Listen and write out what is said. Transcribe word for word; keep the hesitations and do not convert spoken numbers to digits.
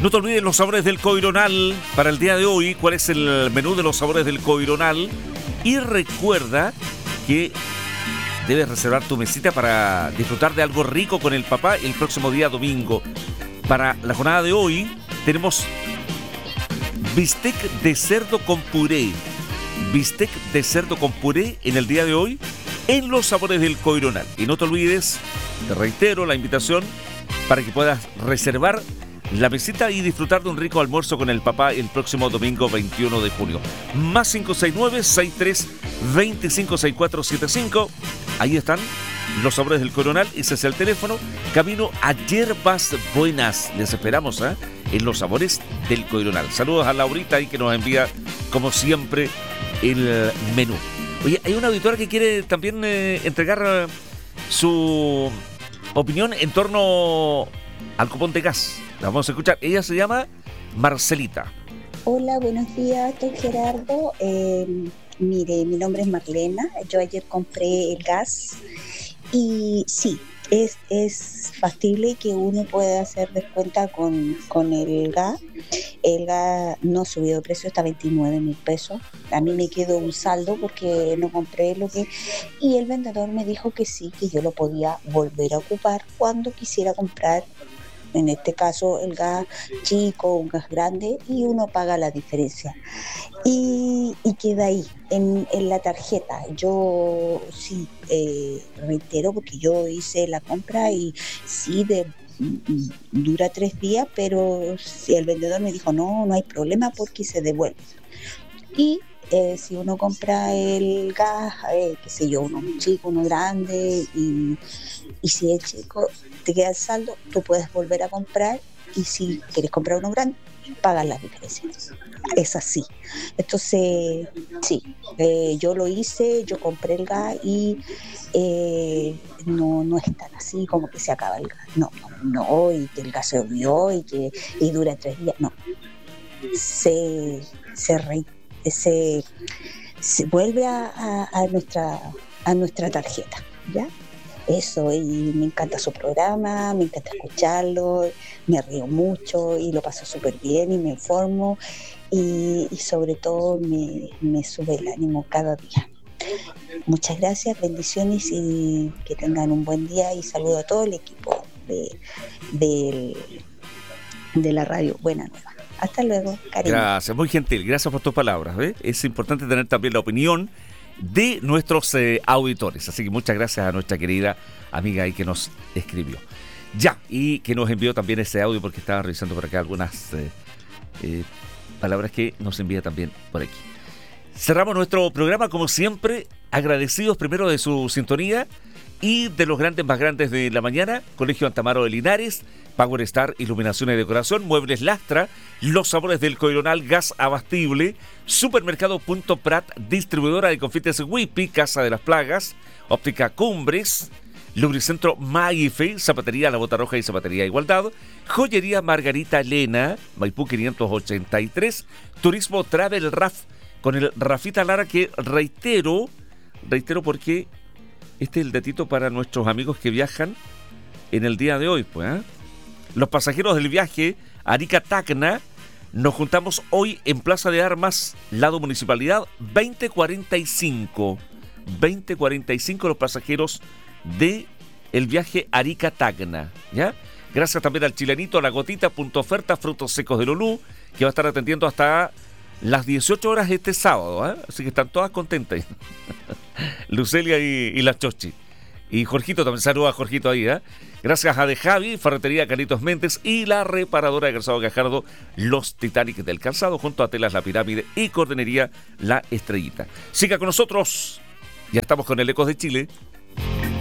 No te olvides los sabores del Coironal para el día de hoy. ¿Cuál es el menú de los sabores del Coironal? Y recuerda que debes reservar tu mesita para disfrutar de algo rico con el papá el próximo día domingo. Para la jornada de hoy tenemos bistec de cerdo con puré. Bistec de cerdo con puré en el día de hoy en los sabores del Coironal. Y no te olvides, te reitero la invitación para que puedas reservar la mesita y disfrutar de un rico almuerzo con el papá el próximo domingo veintiuno de junio. Más cinco seis nueve, seis tres dos cinco, seis cuatro siete cinco. Ahí están los sabores del Coironal. Ese es el teléfono. Camino a Yerbas Buenas. Les esperamos ¿eh? en los sabores del Coironal. Saludos a Laurita ahí que nos envía, como siempre, el menú. Oye, hay una auditora que quiere también eh, entregar eh, su opinión en torno al cupón de gas. La vamos a escuchar. Ella se llama Marcelita. Hola, buenos días, don Gerardo. Eh, mire, mi nombre es Marlena. Yo ayer compré el gas y sí, es, es factible que uno pueda hacer descuenta con, con el gas. El gas no ha subido de precio, está veintinueve mil pesos. A mí me quedó un saldo porque no compré lo que... Y el vendedor me dijo que sí, que yo lo podía volver a ocupar cuando quisiera comprar, en este caso el gas chico, un gas grande, y uno paga la diferencia. Y, y queda ahí, en, en la tarjeta. Yo sí eh, reitero, porque yo hice la compra y sí, de, dura tres días, pero si el vendedor me dijo no, no hay problema porque se devuelve. Y Eh, si uno compra el gas, eh, qué sé yo, uno chico, uno grande, y, y si es chico, te queda el saldo, tú puedes volver a comprar, y si quieres comprar uno grande, pagas la diferencia. Es así. Entonces, sí, eh, yo lo hice, yo compré el gas y eh, no, no es tan así como que se acaba el gas. No, no, no, y que el gas se olvidó y que y dura tres días. No, se, se reitera. Se, se vuelve a, a, a nuestra a nuestra tarjeta, ¿ya? Eso, y me encanta su programa, me encanta escucharlo, me río mucho y lo paso súper bien y me informo y, y sobre todo me, me sube el ánimo cada día. Muchas gracias, bendiciones y que tengan un buen día, y saludo a todo el equipo de, de, de la radio Buena Nueva. Hasta luego, cariño. Gracias, muy gentil, gracias por tus palabras. ¿eh? Es importante tener también la opinión de nuestros eh, auditores. Así que muchas gracias a nuestra querida amiga ahí que nos escribió. Ya, y que nos envió también ese audio, porque estaba revisando por acá algunas eh, eh, palabras que nos envía también por aquí. Cerramos nuestro programa, como siempre, agradecidos primero de su sintonía y de los grandes más grandes de la mañana. Colegio Antamaro de Linares, Power Star, Iluminación y Decoración, Muebles Lastra, Los Sabores del Coironal, Gas Abastible, Supermercado Punto Prat, Distribuidora de Confites Wipi, Casa de las Plagas, Óptica Cumbres, Lubricentro Maife, Zapatería La Bota Roja y Zapatería Igualdad, Joyería Margarita Elena, Maipú quinientos ochenta y tres, Turismo Travel Raf, con el Rafita Lara, que reitero, reitero porque este es el datito para nuestros amigos que viajan en el día de hoy, pues, ¿eh? Los pasajeros del viaje Arica-Tacna, nos juntamos hoy en Plaza de Armas, lado Municipalidad, veinte cuarenta y cinco. veinte cuarenta y cinco los pasajeros de el viaje Arica-Tacna, ¿ya? Gracias también al Chilenito, a La Gotita, Punto Oferta, Frutos Secos del Olú, que va a estar atendiendo hasta las dieciocho horas este sábado, ¿eh? Así que están todas contentas. Lucelia y, y la Chochi. Y Jorgito también, saluda a Jorgito ahí, ¿eh? Gracias a De Javi, Ferretería Carlitos Méndez y la reparadora de Calzado Gajardo, Los Titanic del Calzado, junto a Telas La Pirámide y Cordenería La Estrellita. Siga con nosotros, ya estamos con el Ecos de Chile.